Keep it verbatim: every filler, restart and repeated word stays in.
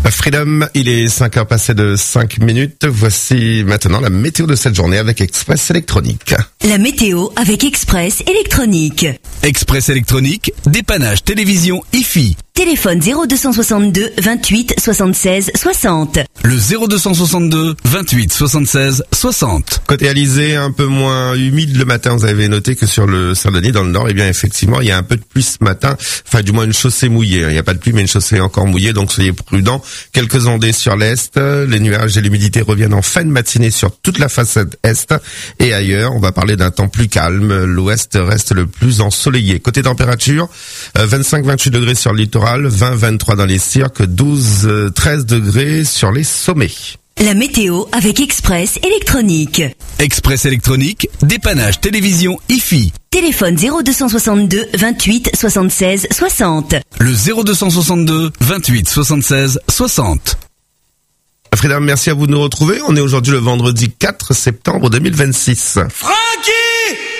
Freedom, il est cinq heures passées de cinq minutes. Voici maintenant la météo de cette journée avec Express Électronique. La météo avec Express Électronique. Express Électronique, dépannage télévision I F I. Téléphone zéro deux soixante-deux vingt-huit soixante-seize soixante. Le zéro deux soixante-deux vingt-huit soixante-seize soixante. Côté Alizé, un peu moins humide le matin. Vous avez noté que sur le Saint-Denis, dans le nord, eh bien effectivement, il y a un peu de pluie ce matin. Enfin, du moins une chaussée mouillée. Il n'y a pas de pluie, mais une chaussée encore mouillée, donc soyez prudents. Quelques ondées sur l'est. Les nuages et l'humidité reviennent en fin de matinée sur toute la façade est. Et ailleurs, on va parler d'un temps plus calme. L'ouest reste le plus ensoleillé. Côté température, vingt-cinq vingt-huit degrés sur le littoral, vingt vingt-trois dans les cirques, douze treize degrés sur les sommets. La météo avec Express Électronique. Express Électronique, dépannage télévision I F I. Téléphone zéro deux soixante-deux vingt-huit soixante-seize soixante. Le zéro deux soixante-deux vingt-huit soixante-seize soixante. Freedom, merci à vous de nous retrouver. On est aujourd'hui le vendredi quatre septembre deux mille vingt-six. Francky!